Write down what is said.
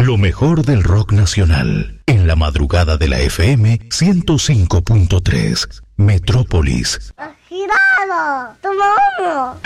Lo mejor del rock nacional. En la madrugada de la FM 105.3. Metrópolis. ¡Girado! ¡Toma uno!